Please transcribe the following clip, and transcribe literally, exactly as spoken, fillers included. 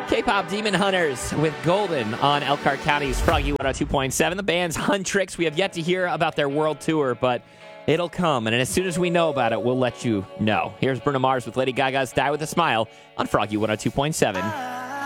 K-pop Demon Hunters with Golden on Elkhart County's Froggy one oh two point seven. The band's Huntrix. We have yet to hear about their world tour, but it'll come. And as soon as we know about it, we'll let you know. Here's Bruno Mars with Lady Gaga's Die With a Smile on Froggy one oh two point seven.